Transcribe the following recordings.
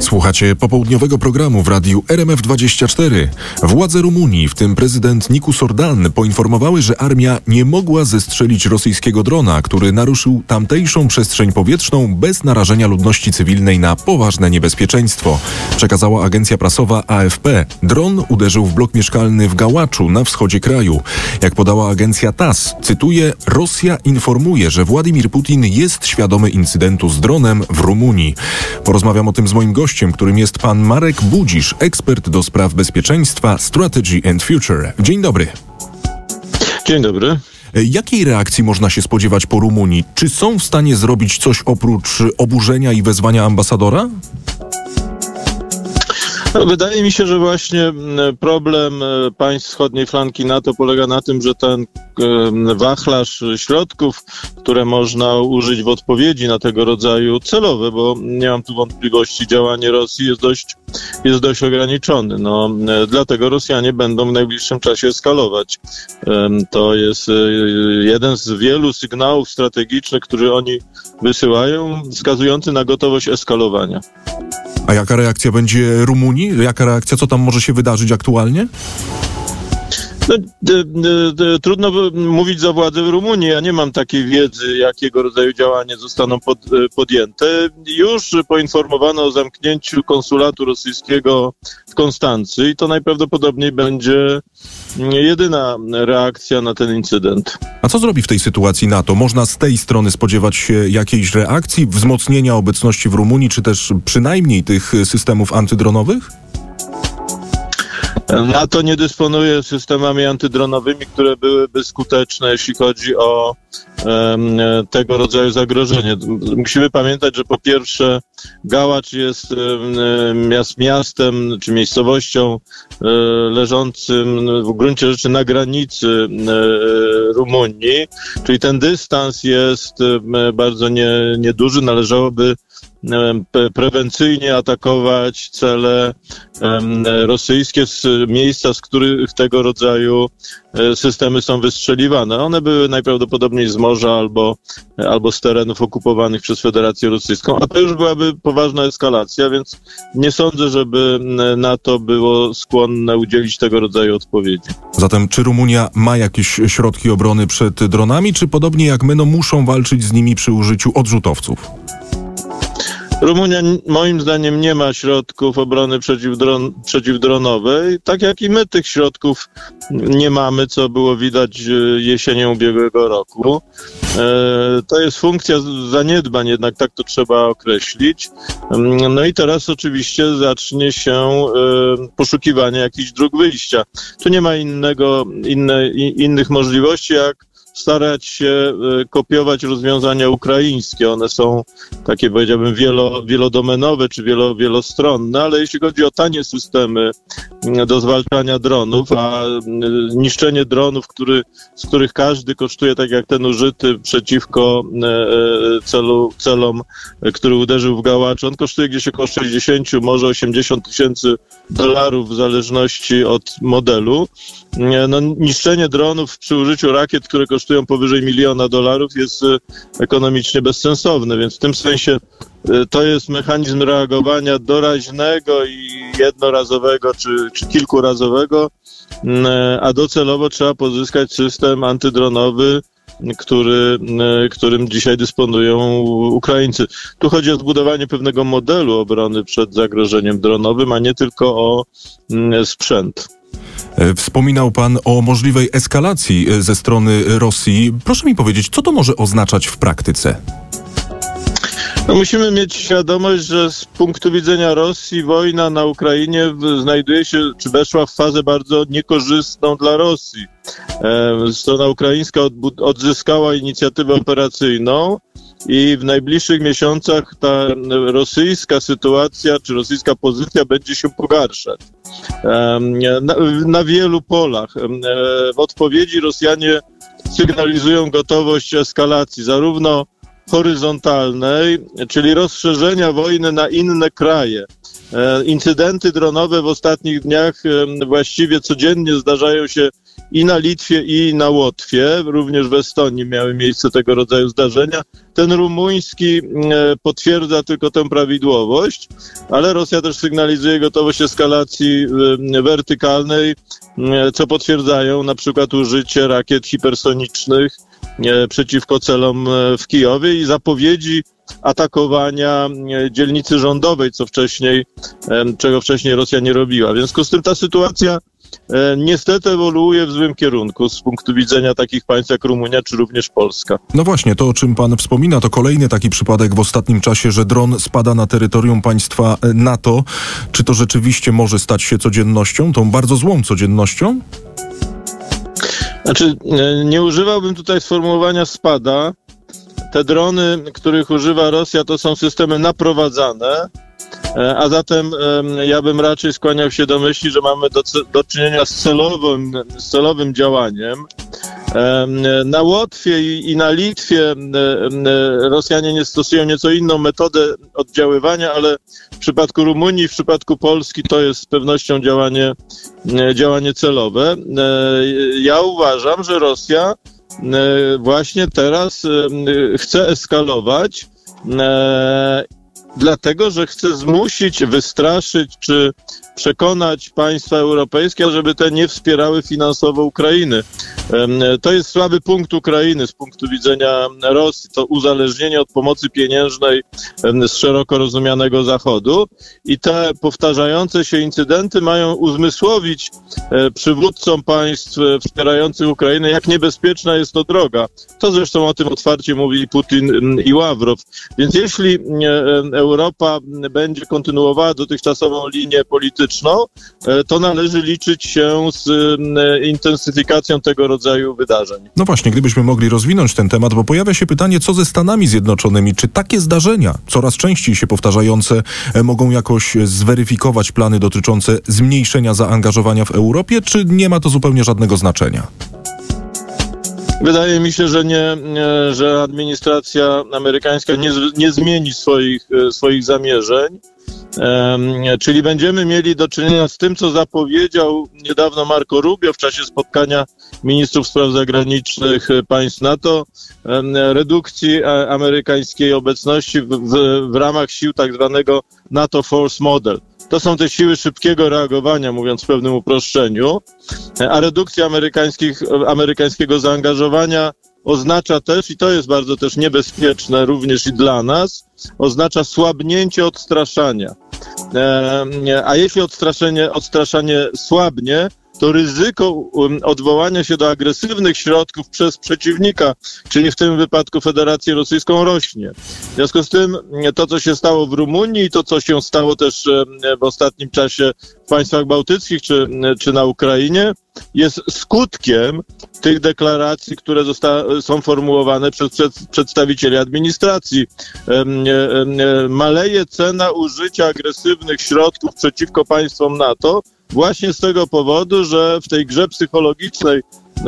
Słuchacie popołudniowego programu w radiu RMF24. Władze Rumunii, w tym prezydent Nicu Orban, poinformowały, że armia nie mogła zestrzelić rosyjskiego drona, który naruszył tamtejszą przestrzeń powietrzną bez narażenia ludności cywilnej na poważne niebezpieczeństwo. Przekazała agencja prasowa AFP. Dron uderzył w blok mieszkalny w Gałaczu na wschodzie kraju. Jak podała agencja TASS, cytuję, Rosja informuje, że Władimir Putin jest świadomy incydentu z dronem w Rumunii. Porozmawiam o tym z moim gościem, którym jest pan Marek Budzisz, ekspert do spraw bezpieczeństwa, Strategy and Future. Dzień dobry. Dzień dobry. Jakiej reakcji można się spodziewać po Rumunii? Czy są w stanie zrobić coś oprócz oburzenia i wezwania ambasadora? Wydaje mi się, że właśnie problem państw wschodniej flanki NATO polega na tym, że ten wachlarz środków, które można użyć w odpowiedzi na tego rodzaju celowe, bo nie mam tu wątpliwości, działanie Rosji jest dość ograniczony. Dlatego Rosjanie będą w najbliższym czasie eskalować. To jest jeden z wielu sygnałów strategicznych, które oni wysyłają, wskazujący na gotowość eskalowania. A jaka reakcja będzie Rumunii? Jaka reakcja, co tam może się wydarzyć aktualnie? Trudno mówić za władze w Rumunii. Ja nie mam takiej wiedzy, jakiego rodzaju działania zostaną podjęte. Już poinformowano o zamknięciu konsulatu rosyjskiego w Konstancy i to najprawdopodobniej będzie jedyna reakcja na ten incydent. A co zrobi w tej sytuacji NATO? Można z tej strony spodziewać się jakiejś reakcji, wzmocnienia obecności w Rumunii, czy też przynajmniej tych systemów antydronowych? NATO nie dysponuje systemami antydronowymi, które byłyby skuteczne, jeśli chodzi o tego rodzaju zagrożenie. Musimy pamiętać, że po pierwsze Gałacz jest miastem czy miejscowością leżącym w gruncie rzeczy na granicy Rumunii, czyli ten dystans jest bardzo nieduży. Należałoby prewencyjnie atakować cele rosyjskie z miejsca, z których tego rodzaju systemy są wystrzeliwane. One były najprawdopodobniej z morza albo z terenów okupowanych przez Federację Rosyjską, a to już byłaby poważna eskalacja, więc nie sądzę, żeby NATO było skłonne udzielić tego rodzaju odpowiedzi. Zatem czy Rumunia ma jakieś środki obrony przed dronami, czy podobnie jak my, muszą walczyć z nimi przy użyciu odrzutowców? Rumunia moim zdaniem nie ma środków obrony przeciwdronowej, tak jak i my tych środków nie mamy, co było widać jesienią ubiegłego roku. To jest funkcja zaniedbań, jednak tak to trzeba określić. No i teraz oczywiście zacznie się poszukiwanie jakichś dróg wyjścia. Tu nie ma innych możliwości, jak starać się kopiować rozwiązania ukraińskie. One są takie, powiedziałbym, wielodomenowe czy wielostronne, ale jeśli chodzi o tanie systemy do zwalczania dronów, a niszczenie dronów, z których każdy kosztuje, tak jak ten użyty przeciwko celom, który uderzył w Gałaczu, on kosztuje gdzieś około 60, może 80 tysięcy dolarów w zależności od modelu. Niszczenie dronów przy użyciu rakiet, które kosztują powyżej $1 miliona jest ekonomicznie bezsensowne, więc w tym sensie to jest mechanizm reagowania doraźnego i jednorazowego czy kilkurazowego, a docelowo trzeba pozyskać system antydronowy, którym dzisiaj dysponują Ukraińcy. Tu chodzi o zbudowanie pewnego modelu obrony przed zagrożeniem dronowym, a nie tylko o sprzęt. Wspominał pan o możliwej eskalacji ze strony Rosji. Proszę mi powiedzieć, co to może oznaczać w praktyce? Musimy mieć świadomość, że z punktu widzenia Rosji wojna na Ukrainie znajduje się, czy weszła w fazę bardzo niekorzystną dla Rosji. Strona ukraińska odzyskała inicjatywę operacyjną i w najbliższych miesiącach ta rosyjska sytuacja, czy rosyjska pozycja będzie się pogarszać. Na wielu polach. W odpowiedzi Rosjanie sygnalizują gotowość eskalacji, zarówno horyzontalnej, czyli rozszerzenia wojny na inne kraje. Incydenty dronowe w ostatnich dniach właściwie codziennie zdarzają się i na Litwie, i na Łotwie. Również w Estonii miały miejsce tego rodzaju zdarzenia. Ten rumuński potwierdza tylko tę prawidłowość, ale Rosja też sygnalizuje gotowość eskalacji wertykalnej, co potwierdzają na przykład użycie rakiet hipersonicznych przeciwko celom w Kijowie i zapowiedzi atakowania dzielnicy rządowej, czego wcześniej Rosja nie robiła. W związku z tym ta sytuacja niestety ewoluuje w złym kierunku z punktu widzenia takich państw jak Rumunia czy również Polska. No właśnie, to o czym pan wspomina, to kolejny taki przypadek w ostatnim czasie, że dron spada na terytorium państwa NATO. Czy to rzeczywiście może stać się codziennością, tą bardzo złą codziennością? Znaczy, nie używałbym tutaj sformułowania spada. Te drony, których używa Rosja, to są systemy naprowadzane, a zatem ja bym raczej skłaniał się do myśli, że mamy do czynienia z celowym działaniem. Na Łotwie i na Litwie Rosjanie nie stosują nieco inną metodę oddziaływania, ale w przypadku Rumunii, w przypadku Polski to jest z pewnością działanie celowe. Ja uważam, że Rosja właśnie teraz chce eskalować, dlatego że chce zmusić, wystraszyć czy przekonać państwa europejskie, żeby te nie wspierały finansowo Ukrainy. To jest słaby punkt Ukrainy z punktu widzenia Rosji, to uzależnienie od pomocy pieniężnej z szeroko rozumianego Zachodu i te powtarzające się incydenty mają uzmysłowić przywódcom państw wspierających Ukrainę, jak niebezpieczna jest to droga. To zresztą o tym otwarcie mówi Putin i Ławrow. Więc jeśli Europa będzie kontynuowała dotychczasową linię polityczną, to należy liczyć się z intensyfikacją tego rodzaju wydarzeń. No właśnie, gdybyśmy mogli rozwinąć ten temat, bo pojawia się pytanie, co ze Stanami Zjednoczonymi? Czy takie zdarzenia, coraz częściej się powtarzające, mogą jakoś zweryfikować plany dotyczące zmniejszenia zaangażowania w Europie, czy nie ma to zupełnie żadnego znaczenia? Wydaje mi się, że administracja amerykańska nie zmieni swoich zamierzeń. Czyli będziemy mieli do czynienia z tym, co zapowiedział niedawno Marco Rubio w czasie spotkania ministrów spraw zagranicznych państw NATO, redukcji amerykańskiej obecności w ramach sił tak zwanego NATO Force Model. To są te siły szybkiego reagowania, mówiąc w pewnym uproszczeniu, a redukcja amerykańskiego zaangażowania oznacza też, i to jest bardzo też niebezpieczne również i dla nas, oznacza słabnięcie odstraszania. A jeśli odstraszanie słabnie, to ryzyko odwołania się do agresywnych środków przez przeciwnika, czyli w tym wypadku Federację Rosyjską, rośnie. W związku z tym to, co się stało w Rumunii i to, co się stało też w ostatnim czasie w państwach bałtyckich czy na Ukrainie, jest skutkiem tych deklaracji, które są formułowane przez przedstawicieli administracji. Maleje cena użycia agresywnych środków przeciwko państwom NATO właśnie z tego powodu, że w tej grze psychologicznej,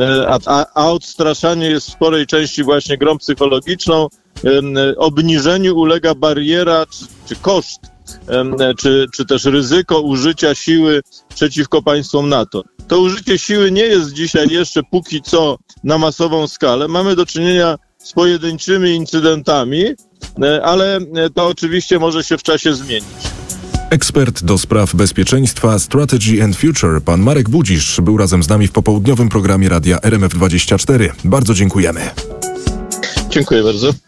a odstraszanie jest w sporej części właśnie grą psychologiczną, obniżeniu ulega bariera czy koszt, czy też ryzyko użycia siły przeciwko państwom NATO. To użycie siły nie jest dzisiaj jeszcze póki co na masową skalę. Mamy do czynienia z pojedynczymi incydentami, ale to oczywiście może się w czasie zmienić. Ekspert do spraw bezpieczeństwa Strategy and Future, pan Marek Budzisz, był razem z nami w popołudniowym programie Radia RMF24. Bardzo dziękujemy. Dziękuję bardzo.